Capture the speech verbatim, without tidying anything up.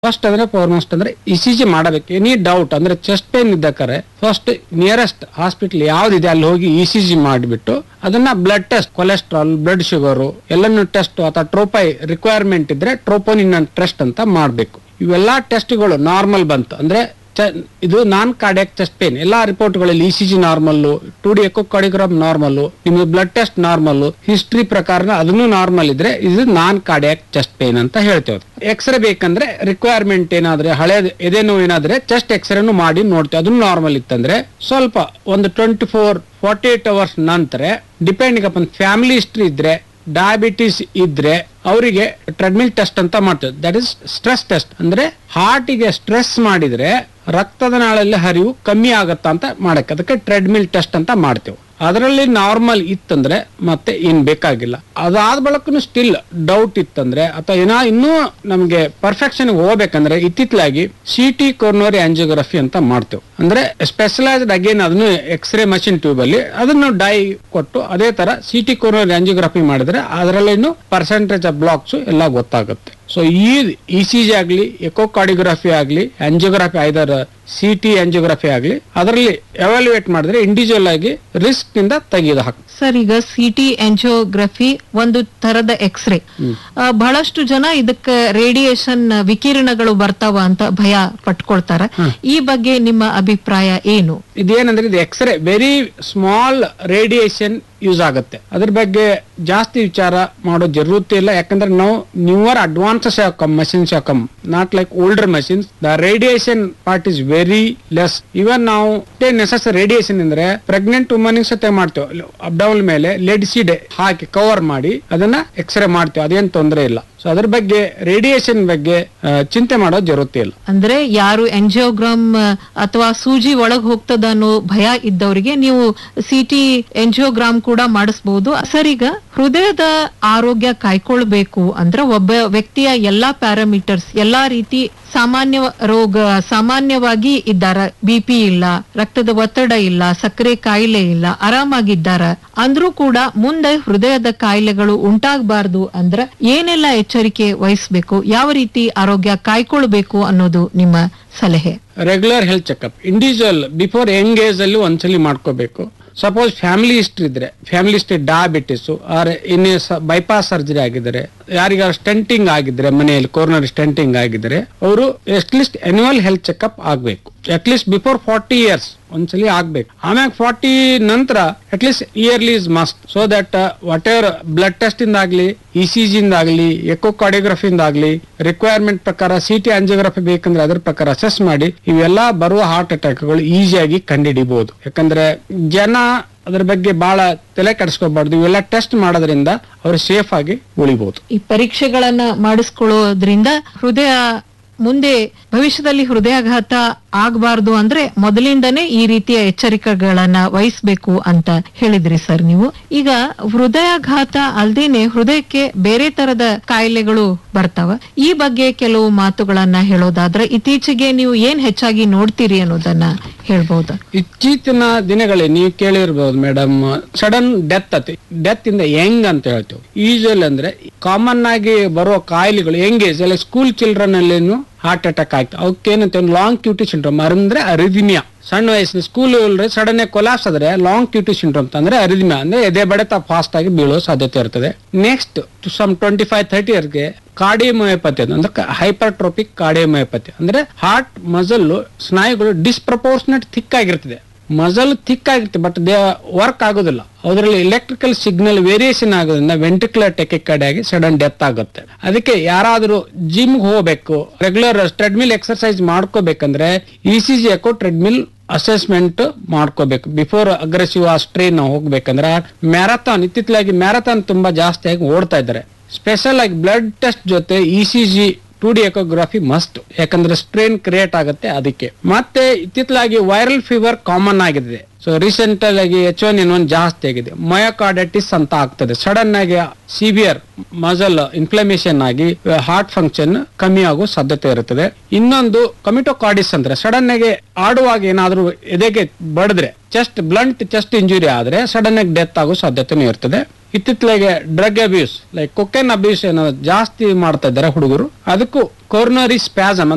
First ಅಂದ್ರೆ foremost ಅಂದ್ರೆ E C G ಮಾಡಬೇಕು. ಎನಿ ಡೌಟ್ ಅಂದ್ರೆ chest pain ಇದ್ದಕ್ಕಾರೆ first nearest hospital ಯಾವ್ದಿದೆ ಅಲ್ಲಿ ಹೋಗಿ ಇ ಸಿ ಜಿ ಮಾಡಿಬಿಟ್ಟು ಅದನ್ನ blood test, cholesterol, blood sugar ಎಲ್ಲಾನು ಟೆಸ್ಟ್ ಅಥವಾ ಟ್ರೋಪೈ ರಿಕ್ವೈರ್ಮೆಂಟ್ ಇದ್ರೆ ಟ್ರೋಪೋನಿನ್ ಟೆಸ್ಟ್ ಅಂತ ಮಾಡಬೇಕು. ಇವೆಲ್ಲಾ ಟೆಸ್ಟ್ಗಳು ನಾರ್ಮಲ್ ಬಂತು ಅಂದ್ರೆ ಇದು ನಾನ್ ಕಾರ್ಡಿಯಾಕ್ ಚೆಸ್ಟ್ ಪೇನ್ ಎಲ್ಲಾ ರಿಪೋರ್ಟ್ಗಳಲ್ಲಿ E C G normal, to D echocardiogram normal, ನಿಮ್ಗೆ ಬ್ಲಡ್ ಟೆಸ್ಟ್ ನಾರ್ಮಲ್, ಹಿಸ್ಟ್ರಿ ಪ್ರಕಾರ ಅದನ್ನು ನಾರ್ಮಲ್ ಇದ್ರೆ ಇದು ನಾನ್ ಕಾರ್ಡಿಯಾಕ್ ಚೆಸ್ಟ್ ಪೇನ್ ಅಂತ ಹೇಳ್ತೇವೆ. ಎಕ್ಸ್ರೇ ಬೇಕಂದ್ರೆ ರಿಕ್ವೈರ್ಮೆಂಟ್ ಏನಾದ್ರೆ ಹಳೆ ಎದೆ ನೋವು ಏನಾದ್ರೆ ಚೆಸ್ಟ್ ಎಕ್ಸ್ರೇನು ಮಾಡಿ ನೋಡ್ತೇವೆ. ಅದನ್ನು ನಾರ್ಮಲ್ ಇತ್ತಂದ್ರೆ ಸ್ವಲ್ಪ ಒಂದು twenty four forty eight hours ನಂತರ ಡಿಪೆಂಡಿಂಗ್ ಅಪನ್ ಫ್ಯಾಮಿಲಿ ಹಿಸ್ಟ್ರಿ ಇದ್ರೆ, ಡಯಾಬಿಟಿಸ್ ಇದ್ರೆ ಅವರಿಗೆ ಟ್ರೆಡ್ಮಿಲ್ ಟೆಸ್ಟ್ ಅಂತ ಮಾಡ್ತೇವೆ. That is stress test. ಅಂದ್ರೆ ಹಾರ್ಟಿಗೆ ಸ್ಟ್ರೆಸ್ ಮಾಡಿದ್ರೆ ರಕ್ತದ ನಾಳಲ್ಲಿ ಹರಿವು ಕಮ್ಮಿ ಆಗತ್ತಾ ಅಂತ ಮಾಡಕ್ಕೆ ಅದಕ್ಕೆ ಟ್ರೆಡ್ಮಿಲ್ ಟೆಸ್ಟ್ ಅಂತ ಮಾಡ್ತೇವೆ. ಅದರಲ್ಲಿ ನಾರ್ಮಲ್ ಇತ್ತಂದ್ರೆ ಮತ್ತೆ ಏನ್ ಬೇಕಾಗಿಲ್ಲ. ಅದಾದ ಬಳಕನು ಸ್ಟಿಲ್ ಡೌಟ್ ಇತ್ತಂದ್ರೆ ಅಥವಾ ಏನೋ ಇನ್ನೂ ನಮ್ಗೆ ಪರ್ಫೆಕ್ಷನ್ ಹೋಗ್ಬೇಕಂದ್ರೆ ಇತ್ತಿತ್ತಲಾಗಿ ಸಿ ಟಿ ಕೊರ್ನರಿ ಆಂಜಿಯೋಗ್ರಫಿ ಅಂತ ಮಾಡ್ತೇವೆ. ಅಂದ್ರೆ ಸ್ಪೆಷಲೈಸ್ಡ್ ಅಗೇನ್ ಅದನ್ನು ಎಕ್ಸ್ರೇ ಮಷಿನ್ ಟ್ಯೂಬ್ ಅಲ್ಲಿ ಅದನ್ನು ಡೈ ಕೊಟ್ಟು ಅದೇ ತರ ಸಿ ಟಿ ಕೊರ್ನರಿ ಆಂಜಿಯೋಗ್ರಫಿ ಮಾಡಿದ್ರೆ ಅದರಲ್ಲಿ ಪರ್ಸೆಂಟೇಜ್ ಆಫ್ ಬ್ಲಾಕ್ಸ್ ಎಲ್ಲ ಗೊತ್ತಾಗುತ್ತೆ. ಸೊ ಈ ಇ ಸಿ ಜಿ ಆಗ್ಲಿ, ಎಕೋಕಾರ್ಡಿಯೋಗ್ರಫಿ ಆಗ್ಲಿ, ಆಂಜಿಯೋಗ್ರಫಿ ಐದರ್ ಸಿ ಟಿ ಆಂಜಿಯೋಗ್ರಫಿ ಆಗ್ಲಿ ಅದರಲ್ಲಿ ಎವಾಲ್ಯೂಯೇಟ್ ಮಾಡಿದ್ರೆ ಇಂಡಿವಿಜುವಲ್ ಆಗಿ ರಿಸ್ಕ್ ನಿಂದ ತೆಗೆದು ಹಾಕ. ಸರ್, ಈಗ ಸಿ ಟಿ ಆಂಜಿಯೋಗ್ರಫಿ ಒಂದು ತರದ ಎಕ್ಸ್ರೇ. ಬಹಳಷ್ಟು ಜನ ಇದಕ್ಕೆ ರೇಡಿಯೇಷನ್ ವಿಕಿರಣಗಳು ಬರ್ತಾವ ಅಂತ ಭಯ ಪಟ್ಕೊಳ್ತಾರ. ಈ ಬಗ್ಗೆ ನಿಮ್ಮ ಅಭಿಪ್ರಾಯ ಏನು? ಇದೇನಂದ್ರೆ ಇದು x ray very small radiation use ಆಗುತ್ತೆ. ಅದ್ರ ಬಗ್ಗೆ ಜಾಸ್ತಿ ವಿಚಾರ ಮಾಡೋ ಜರೂರತೆ ಇಲ್ಲ. ಯಾಕಂದ್ರೆ ನಾವು newer advances have come, machines have come, not like older machines. The radiation part is very less. ಇವನ್ ನಾವು ನೆಸೆಸರಿ ರೇಡಿಯೇಷನ್ ಅಂದ್ರೆ ಪ್ರೆಗ್ನೆಂಟ್ ವುಮನ್ ಸತೆ ಮಾಡ್ತೇವೆ. ಅಬ್ಡೌನ್ ಮೇಲೆ ಲೆಡ್ ಸೀಡ್ ಹಾಕಿ ಕವರ್ ಮಾಡಿ ಅದನ್ನ ಎಕ್ಸ್ರೇ ಮಾಡ್ತೇವೆ. ಅದೇನ್ ತೊಂದರೆ ಇಲ್ಲ. ಸೊ ಅದ್ರ ಬಗ್ಗೆ ರೇಡಿಯೇಷನ್ ಬಗ್ಗೆ ಚಿಂತೆ ಮಾಡೋ ಜರೂರತೆ ಇಲ್ಲ. ಅಂದ್ರೆ ಯಾರು ಎಂಜಿಯೋಗ್ರಾಮ್ ಅಥವಾ ಸೂಜಿ ಒಳಗ್ ಹೋಗ್ತದ ಅನ್ನೋ ಭಯ ಇದ್ದವರಿಗೆ ನೀವು ಸಿಟಿ ಎಂಜಿಯೋಗ್ರಾಮ್ ಕೂಡ ಮಾಡಿಸಬಹುದು. ಸರ್, ಈಗ ಹೃದಯದ ಆರೋಗ್ಯ ಕಾಯ್ಕೊಳ್ಬೇಕು ಅಂದ್ರೆ ಒಬ್ಬ ವ್ಯಕ್ತಿಯ ಎಲ್ಲಾ ಪ್ಯಾರಾಮೀಟರ್ಸ್, ಎಲ್ಲಾ ರೀತಿ ಸಾಮಾನ್ಯ ರೋಗ ಸಾಮಾನ್ಯವಾಗಿ ಇದ್ದಾರ, ಬಿ ಪಿ ಇಲ್ಲ, ರಕ್ತದ ಒತ್ತಡ ಇಲ್ಲ, ಸಕ್ಕರೆ ಕಾಯಿಲೆ ಇಲ್ಲ, ಆರಾಮಾಗಿದ್ದಾರ ಅಂದ್ರೂ ಕೂಡ ಮುಂದೆ ಹೃದಯದ ಕಾಯಿಲೆಗಳು ಉಂಟಾಗಬಾರ್ದು ಅಂದ್ರೆ ಏನೆಲ್ಲ ಎಚ್ಚರಿಕೆ ವಹಿಸಬೇಕು, ಯಾವ ರೀತಿ ಆರೋಗ್ಯ ಕಾಯ್ಕೊಳ್ಬೇಕು ಅನ್ನೋದು ನಿಮ್ಮ ಸಲಹೆ? Regular health checkup individual before Young age ಅಲ್ಲಿ ಒಂದ್ಸಲಿ ಮಾಡ್ಕೋಬೇಕು. ಸಪೋಸ್ ಫ್ಯಾಮಿಲಿ ಹಿಸ್ಟ್ರಿ ಇದ್ರೆ, ಫ್ಯಾಮಿಲಿ ಹಿಸ್ಟ್ರಿ ಡಯಾಬಿಟಿಸ್ ಆರ್ ಇನ್ ಬೈಪಾಸ್ ಸರ್ಜರಿ ಆಗಿದ್ದಾರೆ, ಯಾರಿಗಾರು ಸ್ಟೆಂಟಿಂಗ್ ಆಗಿದ್ರೆ ಮನೆಯಲ್ಲಿ ಕೋರ್ನರ್ ಸ್ಟೆಂಟಿಂಗ್ ಆಗಿದ್ರೆ ಅವರು ಅಟ್ಲೀಸ್ಟ್ ಅನ್ಯುವಲ್ ಹೆಲ್ತ್ ಚೆಕ್ಅಪ್ ಆಗ್ಬೇಕು. ಅಟ್ಲೀಸ್ಟ್ ಬಿಫೋರ್ ಫಾರ್ಟಿ ಇಯರ್ಸ್ ಒಂದ್ಸಲಿ ಆಗ್ಬೇಕು. ಆಮ್ಯಾಗ ಫಾರ್ಟಿ ನಂತರ at least yearly is must. So that what ever blood test ಇಂದಾಗ್ಲಿ, E C G ಇಂದಾಗ್ಲಿ, echocardiography ಇಂದಾಗ್ಲಿ requirement ಪ್ರಕಾರ ಸಿ ಟಿ ಆಂಜಿಯೋಗ್ರಫಿ ಬೇಕಂದ್ರೆ ಅದ್ರ ಪ್ರಕಾರ ಅಸೆಸ್ ಮಾಡಿ ಇವೆಲ್ಲಾ ಬರುವ ಹಾರ್ಟ್ ಅಟ್ಯಾಕ್ ಗಳು ಈಸಿಯಾಗಿ ಕಂಡುಹಿಡಿಬಹುದು. ಯಾಕಂದ್ರೆ ಜನ ಅದ್ರ ಬಗ್ಗೆ ಬಹಳ ತಲೆ ಕೆಡಿಸ್ಕೋಬಾರ್ದು. ಇವೆಲ್ಲ ಟೆಸ್ಟ್ ಮಾಡೋದ್ರಿಂದ ಅವರು ಸೇಫ್ ಆಗಿ ಉಳಿಬಹುದು. ಈ ಪರೀಕ್ಷೆಗಳನ್ನ ಮಾಡಿಸ್ಕೊಳ್ಳೋದ್ರಿಂದ ಹೃದಯ ಮುಂದೆ ಭವಿಷ್ಯದಲ್ಲಿ ಹೃದಯಾಘಾತ ಆಗಬಾರ್ದು ಅಂದ್ರೆ ಮೊದಲಿಂದನೇ ಈ ರೀತಿಯ ಎಚ್ಚರಿಕೆಗಳನ್ನ ವಹಿಸಬೇಕು ಅಂತ ಹೇಳಿದ್ರಿ ಸರ್ ನೀವು. ಈಗ ಹೃದಯಾಘಾತ ಅಲ್ದೇನೆ ಹೃದಯಕ್ಕೆ ಬೇರೆ ತರದ ಕಾಯಿಲೆಗಳು ಬರ್ತಾವ. ಈ ಬಗ್ಗೆ ಕೆಲವು ಮಾತುಗಳನ್ನ ಹೇಳೋದಾದ್ರೆ ಇತ್ತೀಚೆಗೆ ನೀವು ಏನ್ ಹೆಚ್ಚಾಗಿ ನೋಡ್ತೀರಿ ಅನ್ನೋದನ್ನ ಹೇಳ್ಬಹುದಾ? ಇತ್ತೀಚಿನ ದಿನಗಳಲ್ಲಿ ನೀವು ಕೇಳಿರ್ಬಹುದು ಮೇಡಮ್, ಸಡನ್ ಡೆತ್ ಅತಿ ಡೆತ್ ಇಂದ ಯಂಗ್ ಅಂತ ಹೇಳ್ತೇವೆ. ಯೂಶುವಲ್ ಅಂದ್ರೆ ಕಾಮನ್ ಆಗಿ ಬರೋ ಕಾಯಿಲೆಗಳು ಯಂಗ್ ಏಜ್ ಅಲ್ಲಿ ಸ್ಕೂಲ್ ಚಿಲ್ಡ್ರನ್ ಅಲ್ಲೇನು ಹಾರ್ಟ್ ಅಟ್ಯಾಕ್ ಆಯ್ತು. ಅವಕ್ಕೇನಂತ ಲಾಂಗ್ ಕ್ಯೂಟಿ ಸಿಂಡ್ರೋಮ್ ಅಂದ್ರೆ ಅರಿದಿಮಿಯಾ. ಸಣ್ಣ ವಯಸ್ಸಿನ ಸ್ಕೂಲ್ ಸಡನ್ ಕೊಲಾಪ್ಸ್ ಆದ್ರೆ ಲಾಂಗ್ ಕ್ಯೂಟಿ ಸಿಂಡ್ರೋಮ್ ಅಂದ್ರೆ ಅರಿದಿಮಿಯಾ ಅಂದ್ರೆ ಎದೆ ಬಡಿತ ಫಾಸ್ಟ್ ಆಗಿ ಬೀಳೋ ಸಾಧ್ಯತೆ ಇರ್ತದೆ. Next some twenty five thirty ಇಯರ್ಗೆ ಕಾರ್ಡಿಯೋಮಯೋಪತಿ ಅಂದ್ರೆ ಹೈಪರ್ಟ್ರೋಪಿಕ್ ಕಾರ್ಡಿಯೋಮಯೋಪತಿ ಅಂದ್ರೆ ಹಾರ್ಟ್ ಮಸಲ್ ಸ್ನಾಯುಗಳು ಡಿಸ್ಪ್ರಪೋರ್ಷನೇಟ್ ಥಿಕ್ ಆಗಿರ್ತದೆ. ಮಸಲ್ ಥಿಕ್ ಆಗಿರುತ್ತೆ ಬಟ್ ದೇ ವರ್ಕ್ ಆಗೋದಿಲ್ಲ. ಅದರಲ್ಲಿ ಎಲೆಕ್ಟ್ರಿಕಲ್ ಸಿಗ್ನಲ್ ವೇರಿಯೇಷನ್ ಆಗೋದ್ರಿಂದ ವೆಂಟ್ರಿಕ್ಯುಲರ್ ಟೆಕಿಕಾರ್ಡ್ ಆಗಿ ಸಡನ್ ಡೆತ್ ಆಗುತ್ತೆ. ಅದಕ್ಕೆ ಯಾರಾದ್ರೂ ಜಿಮ್ ಹೋಗ್ಬೇಕು, regular treadmill exercise ಮಾಡ್ಕೋಬೇಕಂದ್ರೆ E C G ಹಾಕೋ ಟ್ರೆಡ್ಮಿಲ್ ಅಸೆಸ್ಮೆಂಟ್ ಮಾಡ್ಕೋಬೇಕು ಬಿಫೋರ್ ಅಗ್ರೆಸಿವ್ ಆ ಸ್ಟ್ರೇನ್ ಹೋಗ್ಬೇಕಂದ್ರೆ. ಮ್ಯಾರಥಾನ್ ಇತ್ತಿತ್ತಲಾಗಿ ಮ್ಯಾರಥಾನ್ ತುಂಬಾ ಜಾಸ್ತಿ ಆಗಿ ಓಡ್ತಾ ಇದ್ದಾರೆ. ಸ್ಪೆಷಲ್ ಆಗಿ ಬ್ಲಡ್ ಟೆಸ್ಟ್ ಜೊತೆ E C G to D ಎಕೋಗ್ರಫಿ must. ಯಾಕಂದ್ರೆ ಸ್ಟ್ರೇನ್ ಕ್ರಿಯೇಟ್ ಆಗುತ್ತೆ ಅದಕ್ಕೆ. ಮತ್ತೆ ಇತ್ತಿತ್ತಲಾಗಿ ವೈರಲ್ ಫೀವರ್ ಕಾಮನ್ ಆಗಿದೆ. ಸೊ ರೀಸೆಂಟ್ ಆಗಿ ಎಚ್ ಒನ್ ಎನ್ ಒನ್ ಜಾಸ್ತಿ ಆಗಿದೆ. ಮಯೋಕಾರ್ಡೈಟಿಸ್ ಅಂತ ಆಗ್ತದೆ. ಸಡನ್ ಆಗಿ ಸಿವಿಯರ್ ಮಸಲ್ ಇನ್ಫ್ಲಮೇಷನ್ ಆಗಿ ಹಾರ್ಟ್ ಫಂಕ್ಷನ್ ಕಮ್ಮಿ ಆಗೋ ಸಾಧ್ಯತೆ ಇರುತ್ತದೆ. ಇನ್ನೊಂದು ಕಮಿಟೋಕಾರ್ಡಿಸ್ ಅಂದ್ರೆ ಸಡನ್ ಆಗಿ ಆಡುವಾಗ ಏನಾದ್ರೂ ಎದೆಗೆ ಬಡಿದ್ರೆ ಚೆಸ್ಟ್ ಬ್ಲಂಟ್ ಚೆಸ್ಟ್ ಇಂಜುರಿ ಆದ್ರೆ ಸಡನ್ ಆಗಿ ಡೆತ್ ಆಗೋ ಸಾಧ್ಯತೆನೂ ಇರ್ತದೆ. ಇತ್ತಿತ್ತಲಾಗೆ drug abuse like cocaine abuse ಏನಾದ್ರು ಜಾಸ್ತಿ ಮಾಡ್ತಾ ಇದ್ದಾರೆ ಹುಡುಗರು. ಅದಕ್ಕೂ ಕೊರ್ನರಿ ಸ್ಪ್ಯಾಸಮ್